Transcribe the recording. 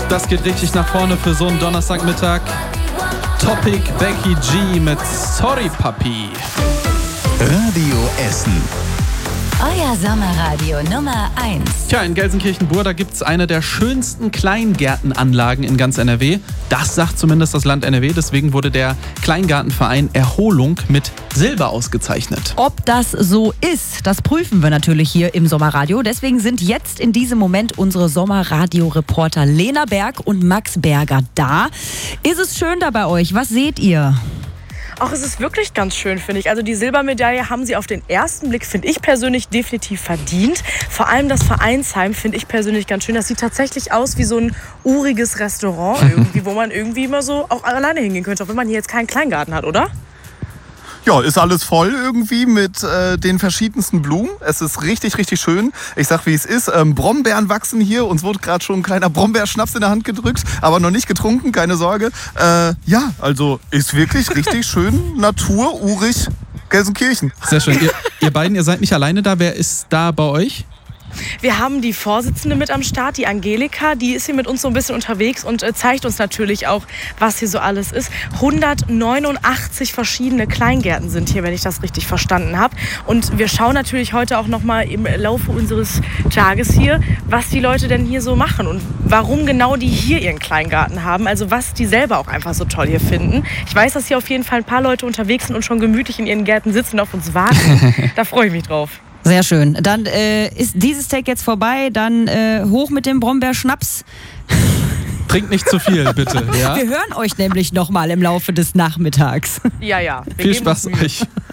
Das geht richtig nach vorne für so einen Donnerstagmittag. Topic Becky G mit Sorry Papi. Radio Essen. Euer Sommerradio Nummer 1. Tja, in Gelsenkirchen-Bur, da gibt es eine der schönsten Kleingärtenanlagen in ganz NRW. Das sagt zumindest das Land NRW. Deswegen wurde der Kleingartenverein Erholung mit Silber ausgezeichnet. Ob das so ist, das prüfen wir natürlich hier im Sommerradio. Deswegen sind jetzt in diesem Moment unsere Sommerradio-Reporter Lena Berg und Max Berger da. Ist es schön da bei euch? Was seht ihr? Auch es ist wirklich ganz schön, finde ich. Also die Silbermedaille haben sie auf den ersten Blick, finde ich persönlich, definitiv verdient. Vor allem das Vereinsheim finde ich persönlich ganz schön. Das sieht tatsächlich aus wie so ein uriges Restaurant irgendwie, wo man irgendwie immer so auch alleine hingehen könnte, auch wenn man hier jetzt keinen Kleingarten hat, oder? Ja, ist alles voll irgendwie mit den verschiedensten Blumen. Es ist richtig, richtig schön. Ich sag, wie es ist. Brombeeren wachsen hier. Uns wurde gerade schon ein kleiner Brombeerschnaps in der Hand gedrückt, aber noch nicht getrunken, keine Sorge. Ja, also ist wirklich richtig schön. Natur, urig, Gelsenkirchen. Sehr schön. Ihr beiden, ihr seid nicht alleine da. Wer ist da bei euch? Wir haben die Vorsitzende mit am Start, die Angelika, die ist hier mit uns so ein bisschen unterwegs und zeigt uns natürlich auch, was hier so alles ist. 189 verschiedene Kleingärten sind hier, wenn ich das richtig verstanden habe. Und wir schauen natürlich heute auch nochmal im Laufe unseres Tages hier, was die Leute denn hier so machen und warum genau die hier ihren Kleingarten haben. Also was die selber auch einfach so toll hier finden. Ich weiß, dass hier auf jeden Fall ein paar Leute unterwegs sind und schon gemütlich in ihren Gärten sitzen und auf uns warten. Da freue ich mich drauf. Sehr schön. Dann ist dieses Take jetzt vorbei. Dann hoch mit dem Brombeerschnaps. Trinkt nicht zu viel, bitte. Ja? Wir hören euch nämlich nochmal im Laufe des Nachmittags. Ja. Viel Spaß euch.